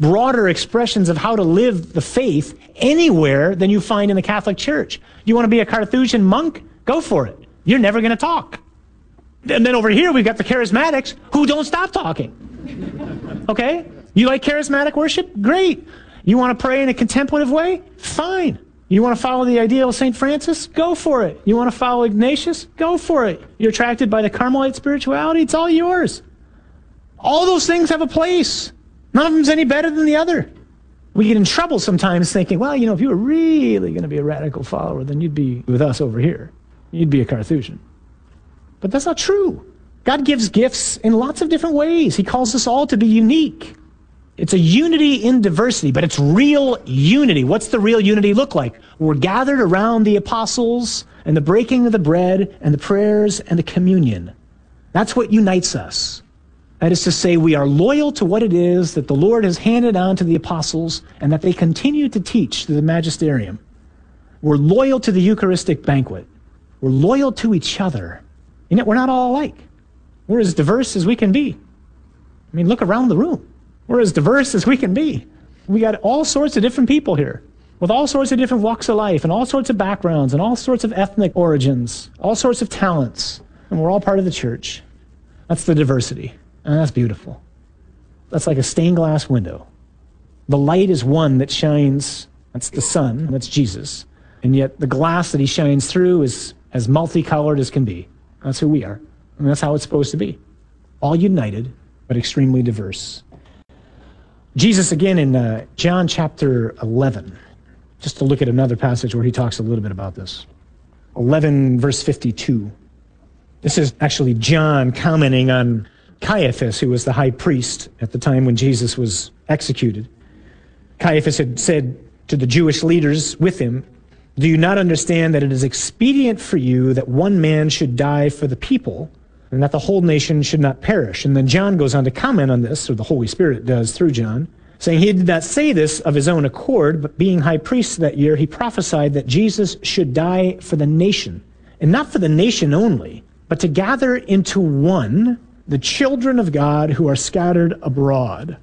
broader expressions of how to live the faith anywhere than you find in the Catholic Church. You want to be a Carthusian monk? Go for it. You're never going to talk. And then over here, we've got the charismatics who don't stop talking. Okay? You like charismatic worship? Great. You want to pray in a contemplative way? Fine. You want to follow the ideal of St. Francis? Go for it. You want to follow Ignatius? Go for it. You're attracted by the Carmelite spirituality? It's all yours. All those things have a place. None of them's any better than the other. We get in trouble sometimes thinking, well, if you were really going to be a radical follower, then you'd be with us over here. You'd be a Carthusian. But that's not true. God gives gifts in lots of different ways. He calls us all to be unique. It's a unity in diversity, but it's real unity. What's the real unity look like? We're gathered around the apostles and the breaking of the bread and the prayers and the communion. That's what unites us. That is to say, we are loyal to what it is that the Lord has handed on to the apostles and that they continue to teach through the magisterium. We're loyal to the Eucharistic banquet. We're loyal to each other. And yet we're not all alike. We're as diverse as we can be. I mean, look around the room. We're as diverse as we can be. We got all sorts of different people here with all sorts of different walks of life and all sorts of backgrounds and all sorts of ethnic origins, all sorts of talents. And we're all part of the church. That's the diversity. And that's beautiful. That's like a stained glass window. The light is one that shines. That's the sun. That's Jesus. And yet the glass that he shines through is as multicolored as can be. That's who we are. And that's how it's supposed to be. All united, but extremely diverse. Jesus, again, in John chapter 11, just to look at another passage where he talks a little bit about this. 11, verse 52. This is actually John commenting on Caiaphas, who was the high priest at the time when Jesus was executed. Caiaphas had said to the Jewish leaders with him, "Do you not understand that it is expedient for you that one man should die for the people, and that the whole nation should not perish?" And then John goes on to comment on this, or the Holy Spirit does through John, saying he did not say this of his own accord, but being high priest that year, he prophesied that Jesus should die for the nation, and not for the nation only, but to gather into one the children of God who are scattered abroad.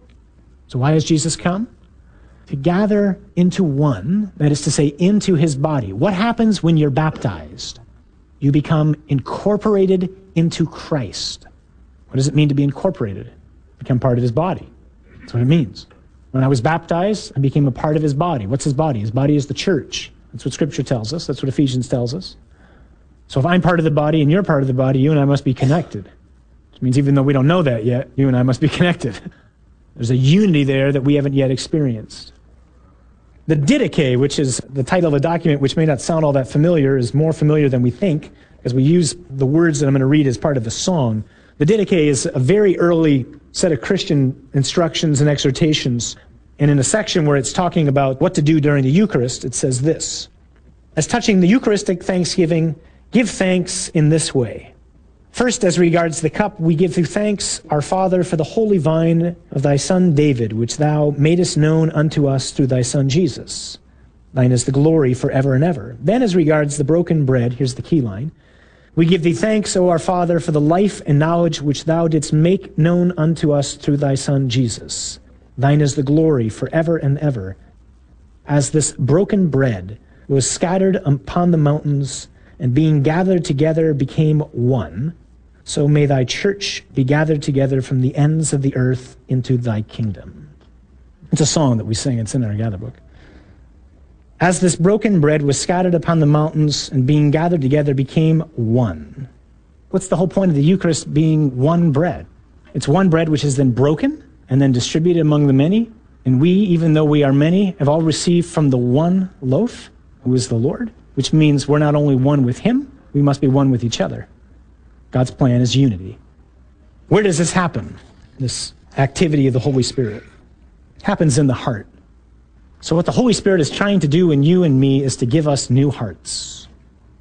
So why has Jesus come? To gather into one, that is to say, into his body. What happens when you're baptized? You become incorporated into Christ. What does it mean to be incorporated? Become part of his body. That's what it means. When I was baptized, I became a part of his body. What's his body? His body is the church. That's what Scripture tells us. That's what Ephesians tells us. So if I'm part of the body and you're part of the body, you and I must be connected. Which means even though we don't know that yet, you and I must be connected. There's a unity there that we haven't yet experienced. The Didache, which is the title of a document which may not sound all that familiar, is more familiar than we think, because we use the words that I'm going to read as part of the song. The Didache is a very early set of Christian instructions and exhortations. And in a section where it's talking about what to do during the Eucharist, it says this: "As touching the Eucharistic thanksgiving, give thanks in this way. First, as regards the cup, we give thee thanks, our Father, for the holy vine of thy Son David, which thou madest known unto us through thy Son Jesus. Thine is the glory forever and ever. Then, as regards the broken bread," here's the key line, "we give thee thanks, O our Father, for the life and knowledge which thou didst make known unto us through thy Son Jesus. Thine is the glory forever and ever. As this broken bread was scattered upon the mountains, and being gathered together became one, so may thy church be gathered together from the ends of the earth into thy kingdom." It's a song that we sing. It's in our gather book. As this broken bread was scattered upon the mountains and being gathered together became one. What's the whole point of the Eucharist being one bread? It's one bread which is then broken and then distributed among the many. And we, even though we are many, have all received from the one loaf, who is the Lord, which means we're not only one with him, we must be one with each other. God's plan is unity. Where does this happen? This activity of the Holy Spirit happens in the heart. So what the Holy Spirit is trying to do in you and me is to give us new hearts.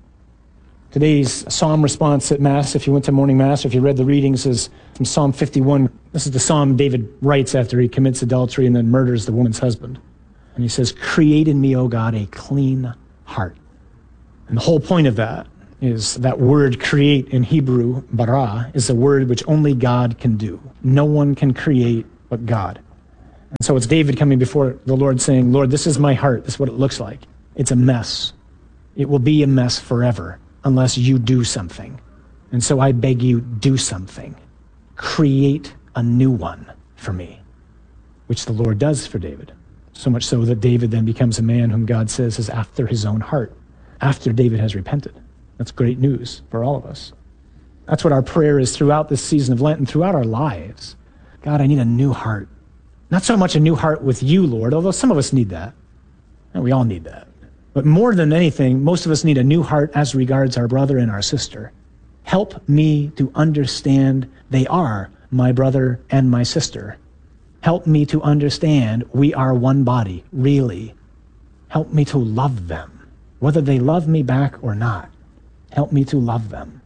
Today's psalm response at Mass, if you went to morning Mass or if you read the readings, is from Psalm 51. This is the psalm David writes after he commits adultery and then murders the woman's husband. And he says, "Create in me, O God, a clean heart." And the whole point of that is that word create in Hebrew, bara, is a word which only God can do. No one can create but God. And so it's David coming before the Lord saying, Lord, this is my heart. This is what it looks like. It's a mess. It will be a mess forever unless you do something. And so I beg you, do something. Create a new one for me, which the Lord does for David. So much so that David then becomes a man whom God says is after his own heart, after David has repented. That's great news for all of us. That's what our prayer is throughout this season of Lent and throughout our lives. God, I need a new heart. Not so much a new heart with you, Lord, although some of us need that. And we all need that. But more than anything, most of us need a new heart as regards our brother and our sister. Help me to understand they are my brother and my sister. Help me to understand we are one body, really. Help me to love them, whether they love me back or not. Help me to love them.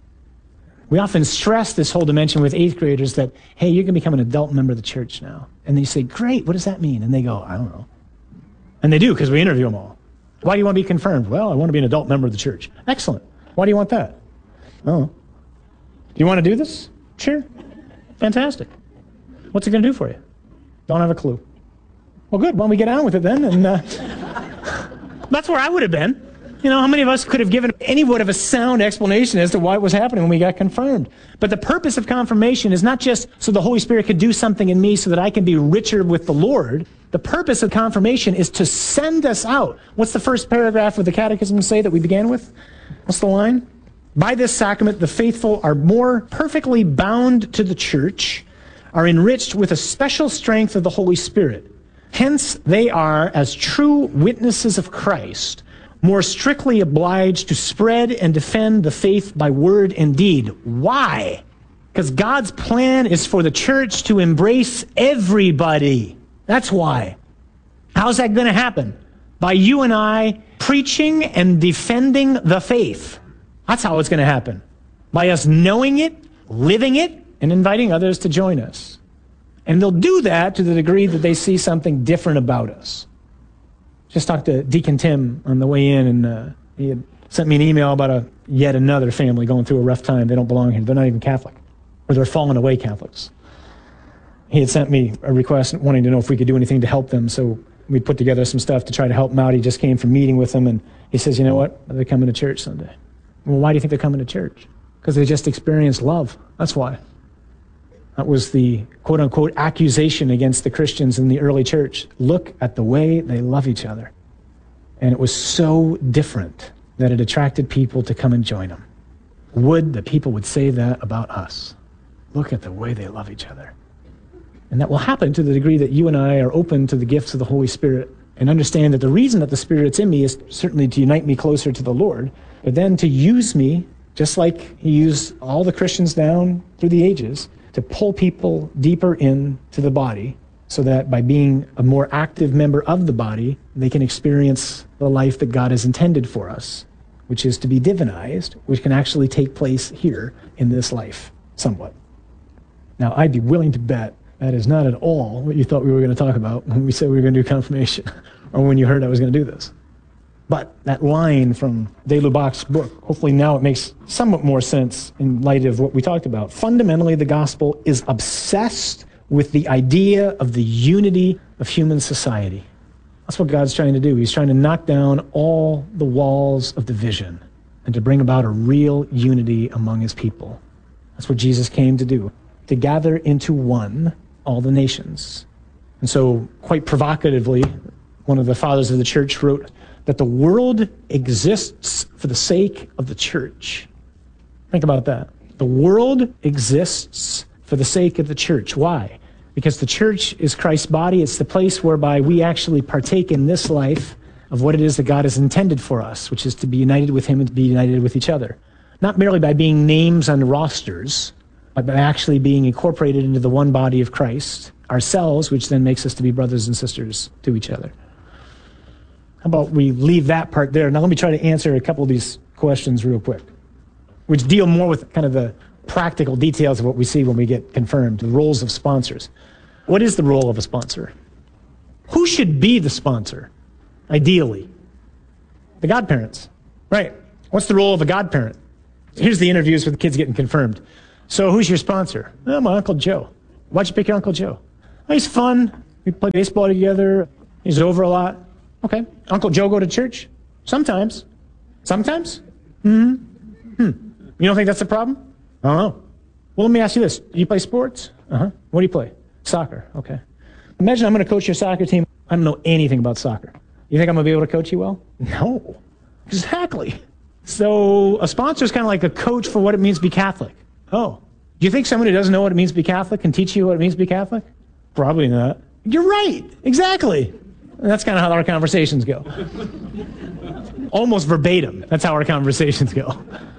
We often stress this whole dimension with 8th graders that, hey, you can become an adult member of the church now. And then you say, great, what does that mean? And they go, I don't know. And they do, because we interview them all. Why do you want to be confirmed? Well, I want to be an adult member of the church. Excellent. Why do you want that? Oh. Do you want to do this? Sure. Fantastic. What's it going to do for you? Don't have a clue. Well, good. Why don't we get on with it then? And that's where I would have been. You know, how many of us could have given anyone of a sound explanation as to why it was happening when we got confirmed? But the purpose of confirmation is not just so the Holy Spirit could do something in me so that I can be richer with the Lord. The purpose of confirmation is to send us out. What's the first paragraph of the Catechism say that we began with? What's the line? By this sacrament, the faithful are more perfectly bound to the church, are enriched with a special strength of the Holy Spirit. Hence, they are, as true witnesses of Christ, more strictly obliged to spread and defend the faith by word and deed. Why? Because God's plan is for the church to embrace everybody. That's why. How's that going to happen? By you and I preaching and defending the faith. That's how it's going to happen. By us knowing it, living it, and inviting others to join us. And they'll do that to the degree that they see something different about us. Just talked to Deacon Tim on the way in, and he had sent me an email about yet another family going through a rough time. They don't belong here. They're not even Catholic, or they're fallen away Catholics. He had sent me a request wanting to know if we could do anything to help them, so we put together some stuff to try to help them out. He just came from meeting with them, and he says, you know what? They're coming to church Sunday. Well, why do you think they're coming to church? Because they just experienced love. That's why. That was the quote-unquote accusation against the Christians in the early church. Look at the way they love each other. And it was so different that it attracted people to come and join them. Would that people would say that about us. Look at the way they love each other. And that will happen to the degree that you and I are open to the gifts of the Holy Spirit and understand that the reason that the Spirit's in me is certainly to unite me closer to the Lord, but then to use me, just like he used all the Christians down through the ages, to pull people deeper into the body so that by being a more active member of the body, they can experience the life that God has intended for us, which is to be divinized, which can actually take place here in this life, somewhat. Now, I'd be willing to bet that is not at all what you thought we were going to talk about when we said we were going to do confirmation, or when you heard I was going to do this. But that line from de Lubac's book, hopefully now it makes somewhat more sense in light of what we talked about. Fundamentally, the gospel is obsessed with the idea of the unity of human society. That's what God's trying to do. He's trying to knock down all the walls of division and to bring about a real unity among his people. That's what Jesus came to do, to gather into one all the nations. And so, quite provocatively, one of the fathers of the church wrote that the world exists for the sake of the church. Think about that. The world exists for the sake of the church. Why? Because the church is Christ's body. It's the place whereby we actually partake in this life of what it is that God has intended for us, which is to be united with him and to be united with each other. Not merely by being names on rosters, but by actually being incorporated into the one body of Christ, ourselves, which then makes us to be brothers and sisters to each other. How about we leave that part there? Now let me try to answer a couple of these questions real quick, which deal more with kind of the practical details of what we see when we get confirmed, the roles of sponsors. What is the role of a sponsor? Who should be the sponsor, ideally? The godparents, right? What's the role of a godparent? Here's the interviews with the kids getting confirmed. So who's your sponsor? Oh, my Uncle Joe. Why'd you pick your Uncle Joe? Oh, he's fun. We play baseball together. He's over a lot. Okay. Uncle Joe go to church? Sometimes. Sometimes? You don't think that's a problem? I don't know. Well, let me ask you this. Do you play sports? What do you play? Soccer. Okay. Imagine I'm going to coach your soccer team. I don't know anything about soccer. You think I'm going to be able to coach you well? No. Exactly. So a sponsor is kind of like a coach for what it means to be Catholic. Oh. Do you think someone who doesn't know what it means to be Catholic can teach you what it means to be Catholic? Probably not. You're right. Exactly. And that's kind of how our conversations go. Almost verbatim. That's how our conversations go.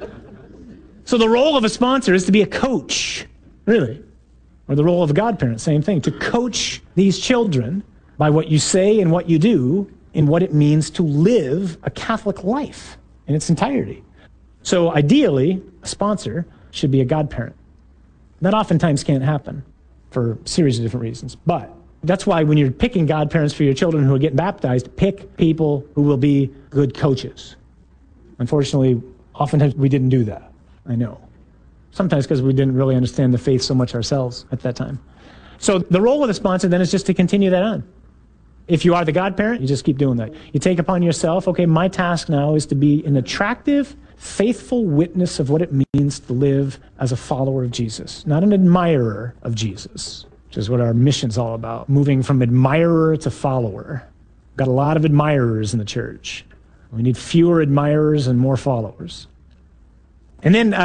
So the role of a sponsor is to be a coach, really. Or the role of a godparent, same thing. To coach these children by what you say and what you do in what it means to live a Catholic life in its entirety. So ideally, a sponsor should be a godparent. That oftentimes can't happen for a series of different reasons. But that's why when you're picking godparents for your children who are getting baptized, pick people who will be good coaches. Unfortunately, oftentimes we didn't do that. I know. Sometimes because we didn't really understand the faith so much ourselves at that time. So the role of the sponsor then is just to continue that on. If you are the godparent, you just keep doing that. You take upon yourself, okay, my task now is to be an attractive, faithful witness of what it means to live as a follower of Jesus, not an admirer of Jesus, which is what our mission's all about, moving from admirer to follower. We've got a lot of admirers in the church. We need fewer admirers and more followers. And then,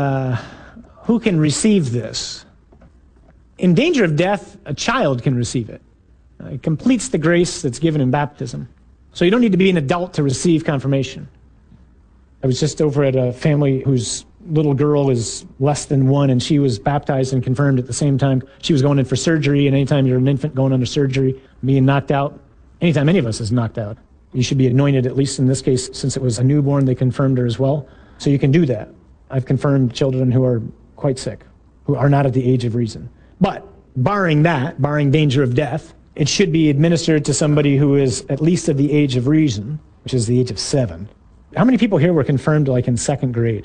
who can receive this? In danger of death, a child can receive it. It completes the grace that's given in baptism. So you don't need to be an adult to receive confirmation. I was just over at a family whose little girl is less than 1, and she was baptized and confirmed at the same time. She was going in for surgery, and anytime you're an infant going under surgery, being knocked out, anytime any of us is knocked out, you should be anointed, at least in this case, since it was a newborn, they confirmed her as well. So you can do that. I've confirmed children who are quite sick, who are not at the age of reason. But barring that, barring danger of death, it should be administered to somebody who is at least of the age of reason, which is the age of 7. How many people here were confirmed like in 2nd grade?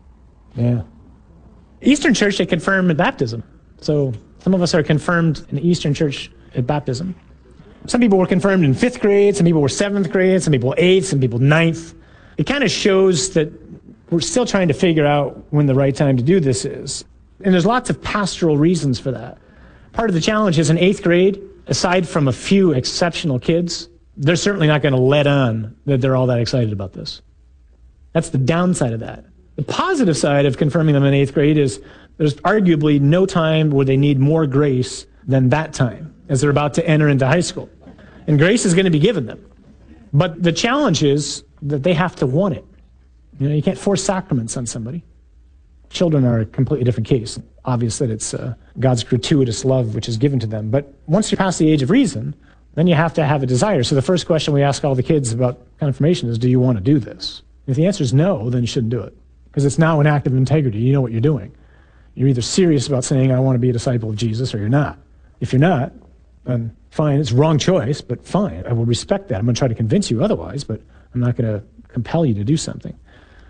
Yeah. Eastern Church, they confirm at baptism. So some of us are confirmed in the Eastern Church at baptism. Some people were confirmed in 5th grade, some people were 7th grade, some people 8th, some people 9th. It kind of shows that we're still trying to figure out when the right time to do this is. And there's lots of pastoral reasons for that. Part of the challenge is in 8th grade, aside from a few exceptional kids, they're certainly not going to let on that they're all that excited about this. That's the downside of that. The positive side of confirming them in 8th grade is there's arguably no time where they need more grace than that time as they're about to enter into high school. And grace is going to be given them. But the challenge is that they have to want it. You know, you can't force sacraments on somebody. Children are a completely different case. Obvious that it's God's gratuitous love which is given to them. But once you pass the age of reason, then you have to have a desire. So the first question we ask all the kids about confirmation is, do you want to do this? If the answer is no, then you shouldn't do it. Because it's now an act of integrity. You know what you're doing. You're either serious about saying, I want to be a disciple of Jesus, or you're not. If you're not, then fine. It's a wrong choice, but fine. I will respect that. I'm going to try to convince you otherwise, but I'm not going to compel you to do something.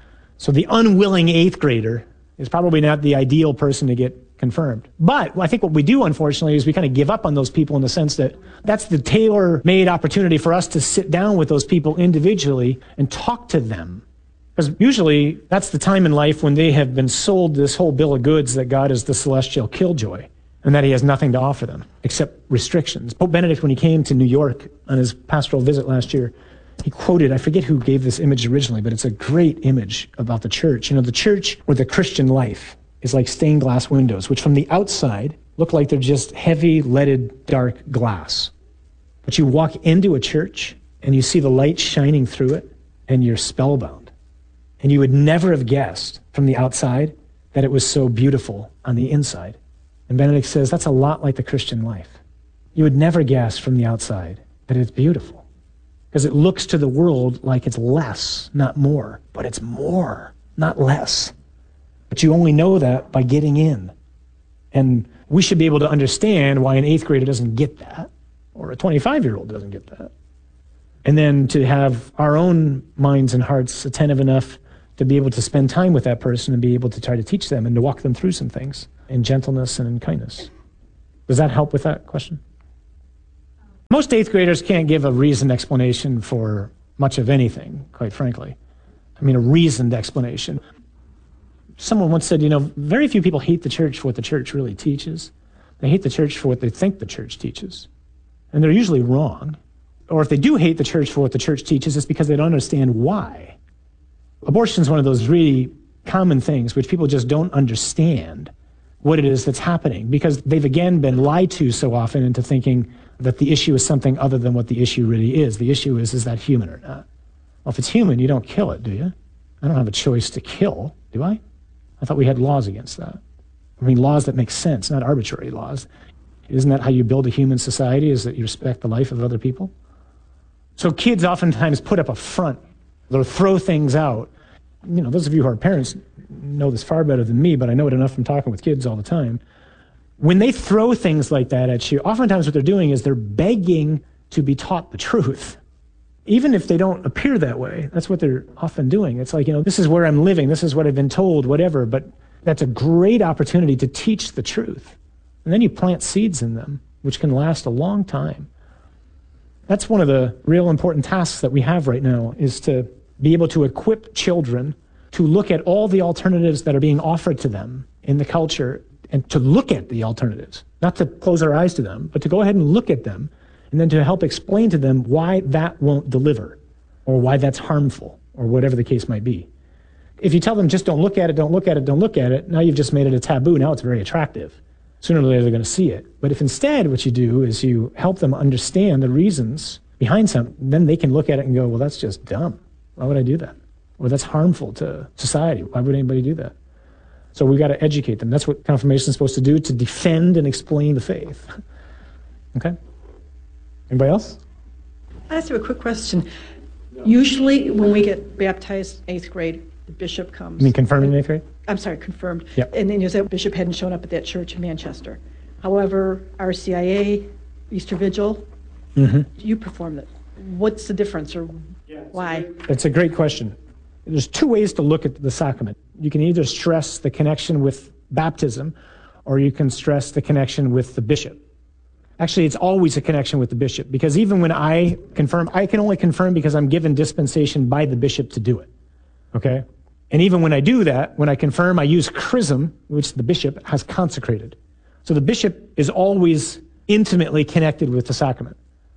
So the unwilling 8th grader is probably not the ideal person to get confirmed. But I think what we do, unfortunately, is we kind of give up on those people in the sense that that's the tailor-made opportunity for us to sit down with those people individually and talk to them. Because usually that's the time in life when they have been sold this whole bill of goods that God is the celestial killjoy and that he has nothing to offer them except restrictions. Pope Benedict, when he came to New York on his pastoral visit last year, he quoted, I forget who gave this image originally, but it's a great image about the church. You know, the church or the Christian life is like stained glass windows, which from the outside look like they're just heavy, leaded, dark glass. But you walk into a church and you see the light shining through it and you're spellbound. And you would never have guessed from the outside that it was so beautiful on the inside. And Benedict says that's a lot like the Christian life. You would never guess from the outside that it's beautiful. Because it looks to the world like it's less, not more. But it's more, not less. But you only know that by getting in. And we should be able to understand why an 8th grader doesn't get that, or a 25-year-old doesn't get that. And then to have our own minds and hearts attentive enough to be able to spend time with that person and be able to try to teach them and to walk them through some things in gentleness and in kindness. Does that help with that question? Most 8th graders can't give a reasoned explanation for much of anything, quite frankly. I mean, a reasoned explanation. Someone once said, very few people hate the church for what the church really teaches. They hate the church for what they think the church teaches. And they're usually wrong. Or if they do hate the church for what the church teaches, it's because they don't understand why. Abortion is one of those really common things which people just don't understand what it is that's happening, because they've again been lied to so often into thinking that the issue is something other than what the issue really is. The issue is that human or not? Well, if it's human, you don't kill it, do you? I don't have a choice to kill, do I? I thought we had laws against that. I mean, laws that make sense, not arbitrary laws. Isn't that how you build a human society, is that you respect the life of other people? So kids oftentimes put up a front. They'll throw things out. Those of you who are parents know this far better than me, but I know it enough from talking with kids all the time. When they throw things like that at you, oftentimes what they're doing is they're begging to be taught the truth. Even if they don't appear that way, that's what they're often doing. It's like, this is where I'm living, this is what I've been told, whatever, but that's a great opportunity to teach the truth. And then you plant seeds in them, which can last a long time. That's one of the real important tasks that we have right now, is to be able to equip children to look at all the alternatives that are being offered to them in the culture, and to look at the alternatives, not to close our eyes to them, but to go ahead and look at them, and then to help explain to them why that won't deliver, or why that's harmful, or whatever the case might be. If you tell them just don't look at it, don't look at it, don't look at it, now you've just made it a taboo. Now it's very attractive. Sooner or later they're going to see it. But if instead what you do is you help them understand the reasons behind something, then they can look at it and go, well, that's just dumb. Why would I do that? Or that's harmful to society. Why would anybody do that? So we've got to educate them. That's what confirmation is supposed to do, to defend and explain the faith. Okay? Anybody else? I ask you a quick question. Usually when we get baptized 8th grade, the bishop comes. You mean confirmed in 8th grade? I'm sorry, confirmed. Yep. And then you said bishop hadn't shown up at that church in Manchester. However, RCIA, Easter Vigil, you perform it. What's the difference, or why? It's a great question. There's two ways to look at the sacrament. You can either stress the connection with baptism, or you can stress the connection with the bishop. Actually, it's always a connection with the bishop, because even when I confirm, I can only confirm because I'm given dispensation by the bishop to do it. Okay? And even when I do that, when I confirm, I use chrism, which the bishop has consecrated. So the bishop is always intimately connected with the sacrament.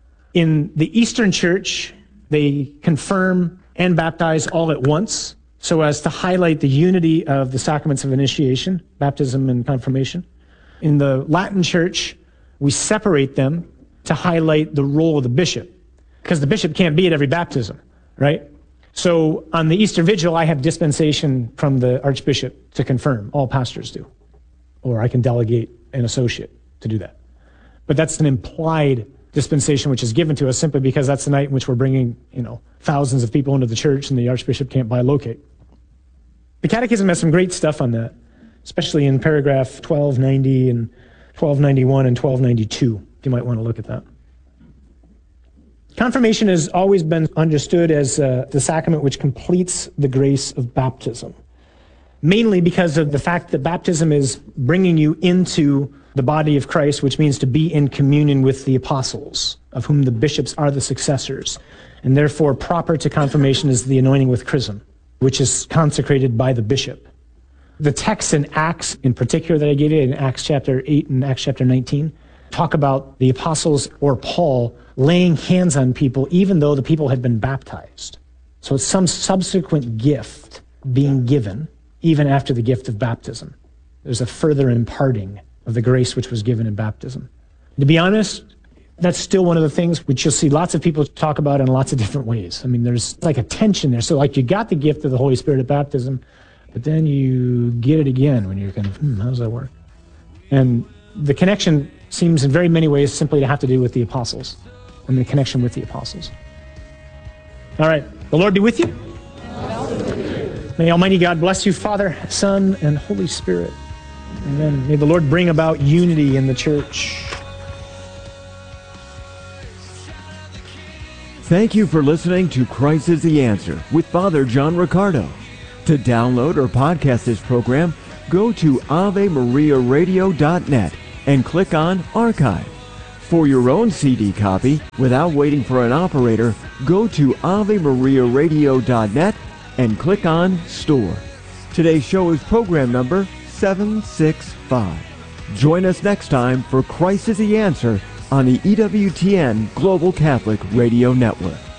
In the Eastern Church, they confirm and baptize all at once, so as to highlight the unity of the sacraments of initiation, baptism and confirmation. In the Latin Church, we separate them to highlight the role of the bishop, because the bishop can't be at every baptism, right? So on the Easter Vigil, I have dispensation from the Archbishop to confirm. All pastors do. Or I can delegate an associate to do that. But that's an implied dispensation which is given to us simply because that's the night in which we're bringing, thousands of people into the church and the Archbishop can't bilocate. The Catechism has some great stuff on that, especially in paragraph 1290 and 1291 and 1292. You might want to look at that. Confirmation has always been understood as the sacrament which completes the grace of baptism, mainly because of the fact that baptism is bringing you into the body of Christ, which means to be in communion with the apostles, of whom the bishops are the successors. And therefore, proper to confirmation is the anointing with chrism, which is consecrated by the bishop. The texts in Acts, in particular, that I gave you, in Acts chapter 8 and Acts chapter 19, talk about the apostles or Paul laying hands on people even though the people had been baptized. So it's some subsequent gift being given even after the gift of baptism. There's a further imparting of the grace which was given in baptism. To be honest, that's still one of the things which you'll see lots of people talk about in lots of different ways. I mean, there's like a tension there. So like you got the gift of the Holy Spirit at baptism, but then you get it again when you're kind of, how does that work? And the connection seems in very many ways simply to have to do with the apostles and the connection with the apostles. All right. The Lord be with you. May Almighty God bless you, Father, Son, and Holy Spirit. Amen. May the Lord bring about unity in the church. Thank you for listening to Christ is the Answer with Father John Riccardo. To download or podcast this program, go to AveMariaRadio.net and click on Archive. For your own CD copy, without waiting for an operator, go to AveMariaRadio.net and click on Store. Today's show is program number 765. Join us next time for Christ is the Answer on the EWTN Global Catholic Radio Network.